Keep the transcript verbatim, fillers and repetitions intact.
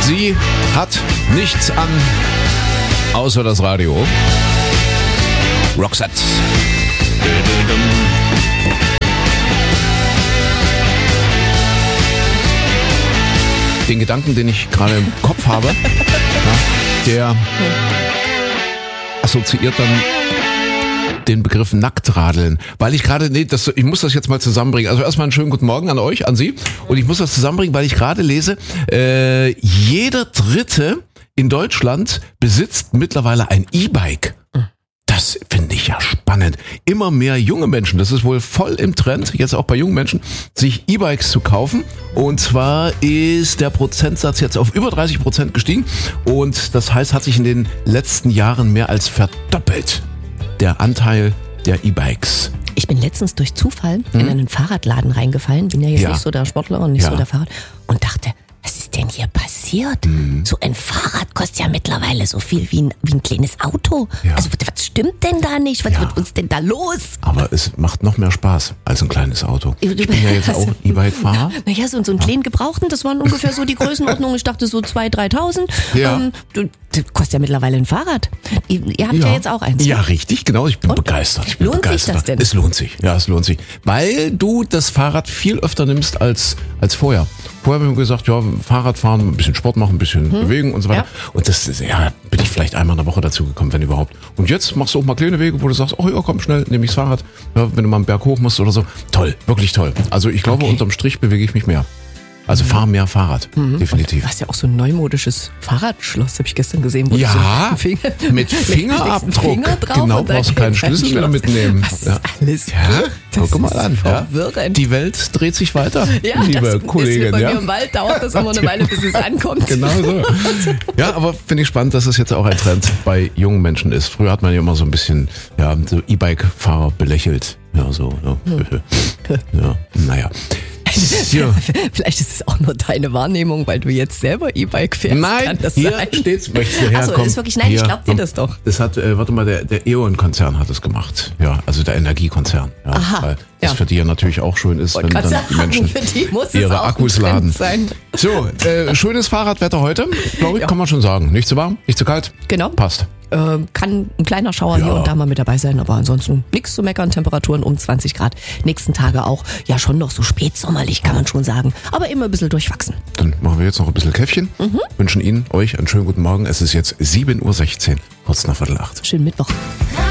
Sie hat nichts an, außer das Radio. Roxette. Den Gedanken, den ich gerade im Kopf habe, ja, der assoziiert dann den Begriff Nacktradeln, weil ich gerade, nee, das, ich muss das jetzt mal zusammenbringen. Also erstmal einen schönen guten Morgen an euch, an Sie. Und ich muss das zusammenbringen, weil ich gerade lese, äh, jeder Dritte in Deutschland besitzt mittlerweile ein E-Bike. Das finde ich ja spannend. Immer mehr junge Menschen, das ist wohl voll im Trend, jetzt auch bei jungen Menschen, sich E-Bikes zu kaufen. Und zwar ist der Prozentsatz jetzt auf über dreißig Prozent gestiegen. Und das heißt, hat sich in den letzten Jahren mehr als verdoppelt, der Anteil der E-Bikes. Ich bin letztens durch Zufall hm? in einen Fahrradladen reingefallen. Bin ja jetzt ja. nicht so der Sportler und nicht ja. so der Fahrrad. Und dachte, was ist denn hier passiert? Mhm. So ein Fahrrad kostet ja mittlerweile so viel wie ein, wie ein kleines Auto. Ja. Also was stimmt denn da nicht? Was ja. wird uns denn da los? Aber es macht noch mehr Spaß als ein kleines Auto. Ich bin ja jetzt auch E-Bike-Fahrer. Naja, so, so einen kleinen Gebrauchten, das waren ungefähr so die Größenordnung. Ich dachte so zweitausend, dreitausend. Ja. Ähm, das kostet ja mittlerweile ein Fahrrad. Ihr, ihr habt ja. ja jetzt auch eins. Ja, richtig, genau. Ich bin Und? begeistert. Ich bin lohnt begeistert. sich das denn? Es lohnt sich. Ja, es lohnt sich. Weil du das Fahrrad viel öfter nimmst als, als vorher. Vorher haben wir gesagt, ja, Fahrrad fahren, ein bisschen Sport machen, ein bisschen hm. bewegen und so weiter. Ja. Und das ist, ja, bin ich vielleicht einmal in der Woche dazu gekommen, wenn überhaupt. Und jetzt machst du auch mal kleine Wege, wo du sagst, oh ja, komm schnell, nehme ich das Fahrrad. Ja, wenn du mal einen Berg hoch musst oder so. Toll, wirklich toll. Also ich glaube, okay. unterm Strich bewege ich mich mehr. Also mhm. fahr mehr Fahrrad, mhm. definitiv. Du hast ja auch so ein neumodisches Fahrradschloss, habe ich gestern gesehen. Wo ja, so Finger, mit Fingerabdruck. Finger drauf genau, brauchst du keinen Schlüssel mehr mitnehmen. Was ist alles ja, das guck mal an. Ja. Die Welt dreht sich weiter, ja, liebe Kollegin. Bei ja? mir im Wald dauert das immer eine Weile, bis es ankommt. Genau so. Ja, aber finde ich spannend, dass es jetzt auch ein Trend bei jungen Menschen ist. Früher hat man ja immer so ein bisschen ja, so E-Bike-Fahrer belächelt. Ja, so. Ja, hm. ja naja. Ja. Vielleicht ist es auch nur deine Wahrnehmung, weil du jetzt selber E-Bike fährst. Nein, Kann das hier sein? steht's. Möchtest du herkommen? Achso, ist wirklich, nein, hier, ich glaub dir das doch. Das hat, äh, warte mal, der, der E.ON-Konzern hat es gemacht. Ja, also der Energiekonzern. Ja, Aha. Weil das ja. für die ja natürlich auch schön ist, wenn dann sagen, die Menschen für die muss ihre es auch Akkus ein Trend laden. Sein. So, äh, schönes Fahrradwetter heute, glaube ich, ja. kann man schon sagen. Nicht zu warm, nicht zu kalt. Genau. Passt. Äh, kann ein kleiner Schauer ja. hier und da mal mit dabei sein, aber ansonsten nichts zu meckern. Temperaturen um zwanzig Grad. Nächsten Tage auch, ja schon noch so spätsommerlich, kann man schon sagen. Aber immer ein bisschen durchwachsen. Dann machen wir jetzt noch ein bisschen Käffchen. Mhm. Wünschen Ihnen, euch einen schönen guten Morgen. Es ist jetzt sieben Uhr sechzehn, kurz nach Viertel acht. Schönen Mittwoch.